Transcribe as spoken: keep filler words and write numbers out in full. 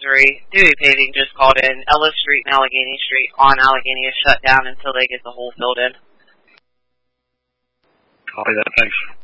three. Dewey Paving just called in. Ellis Street and Allegheny Street on Allegheny is shut down until they get the hole filled in. Copy that, thanks.